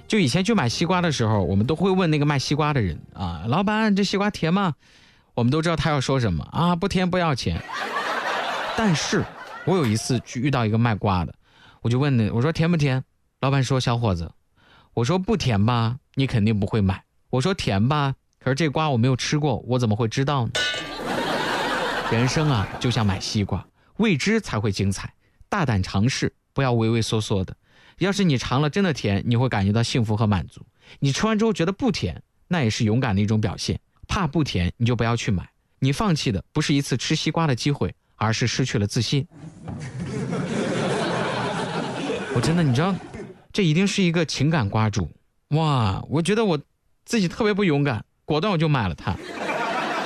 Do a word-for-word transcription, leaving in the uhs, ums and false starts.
就以前去买西瓜的时候，我们都会问那个卖西瓜的人啊，老板这西瓜甜吗？我们都知道他要说什么啊，不甜不要钱。但是我有一次去遇到一个卖瓜的，我就问呢，我说甜不甜？老板说小伙子，我说不甜吧，你肯定不会买。我说甜吧，可是这瓜我没有吃过，我怎么会知道呢？人生啊，就像买西瓜，未知才会精彩，大胆尝试，不要畏畏缩缩的。要是你尝了真的甜，你会感觉到幸福和满足。你吃完之后觉得不甜，那也是勇敢的一种表现。怕不甜，你就不要去买。你放弃的不是一次吃西瓜的机会，而是失去了自信。我真的，你知道，这一定是一个情感瓜主。哇，我觉得我自己特别不勇敢，果断我就买了它。